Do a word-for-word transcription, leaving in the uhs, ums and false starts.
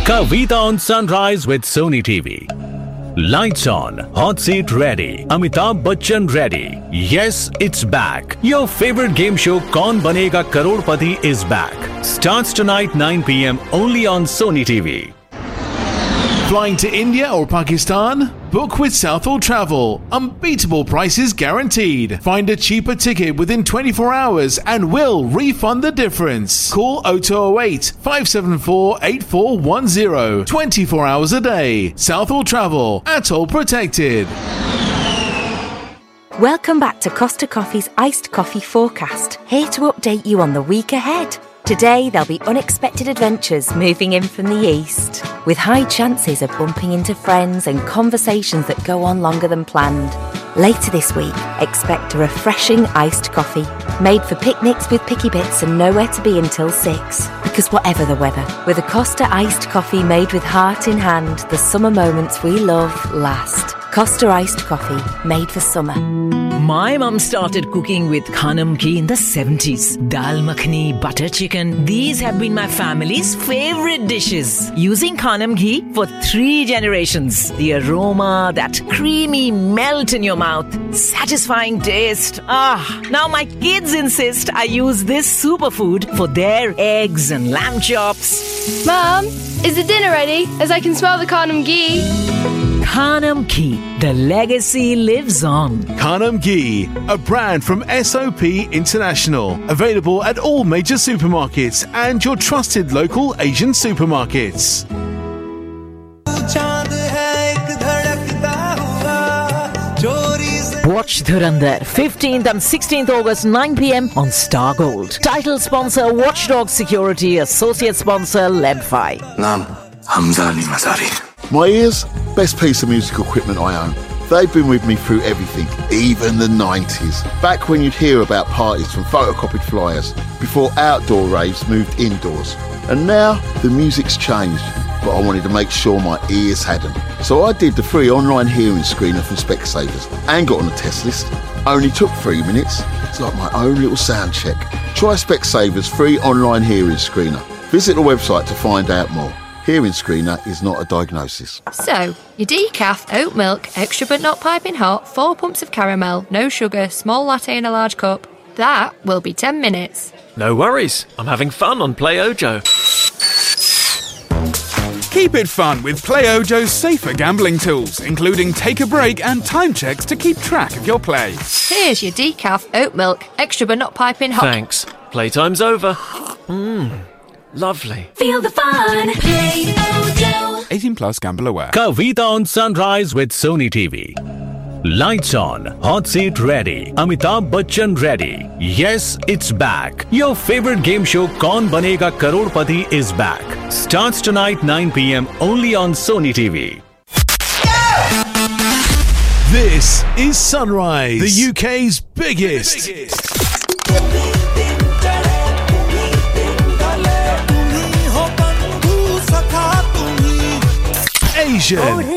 Kavita on Sunrise with Sony T V. Lights on, hot seat ready, Amitabh Bachchan ready. Yes, it's back. Your favorite game show Kaun Banega Crorepati is back. Starts tonight nine p m only on Sony T V. Flying to India or Pakistan? Book with Southall Travel. Unbeatable prices guaranteed. Find a cheaper ticket within twenty-four hours and we'll refund the difference. Call oh two oh eight, five seven four, eight four one zero. twenty-four hours a day. Southall Travel. Atoll protected. Welcome back to Costa Coffee's Iced Coffee Forecast. Here to update you on the week ahead. Today, there'll be unexpected adventures moving in from the east, with high chances of bumping into friends and conversations that go on longer than planned. Later this week, expect a refreshing iced coffee, made for picnics with picky bits and nowhere to be until six. Because whatever the weather, with a Costa iced coffee made with heart in hand, the summer moments we love last. Costa iced coffee, made for summer. My mum started cooking with Khanam ghee in the seventies. Dal makhani, butter chicken, these have been my family's favorite dishes. Using Khanam ghee for three generations. The aroma, that creamy melt in your mouth, satisfying taste. Ah, now my kids insist I use this superfood for their eggs and lamb chops. Mum, is the dinner ready? As I can smell the Khanam ghee. Khanam ghee, the legacy lives on. Khanam ghee, a brand from S O P International. Available at all major supermarkets and your trusted local Asian supermarkets. Watch Dhurandhar, fifteenth and sixteenth August, nine p m on Star Gold. Title sponsor Watchdog Security, associate sponsor Ledfi. Naam Hamza Ali Mazari. My ears, best piece of musical equipment I own. They've been with me through everything, even the nineties. Back when you'd hear about parties from photocopied flyers, before outdoor raves moved indoors. And now, the music's changed, but I wanted to make sure my ears hadn't. So I did the free online hearing screener from Specsavers and got on the test list. Only took three minutes. It's like my own little sound check. Try Specsavers free online hearing screener. Visit the website to find out more. Hearing screener is not a diagnosis. So, your decaf, oat milk, extra but not piping hot, four pumps of caramel, no sugar, small latte in a large cup. That will be ten minutes. No worries. I'm having fun on Play Ojo. Keep it fun with Play Ojo's safer gambling tools, including take a break and time checks to keep track of your play. Here's your decaf, oat milk, extra but not piping hot. Thanks. Playtime's over. Mmm. Lovely. Feel the fun. Play Ojo. eighteen plus, gamble aware. Kavita on Sunrise with Sony T V. Lights on, hot seat ready, Amitabh Bachchan ready. Yes, it's back. Your favorite game show Kaun Banega Crorepati is back. Starts tonight nine p m only on Sony T V. This is Sunrise, the U K's biggest. The biggest. Asian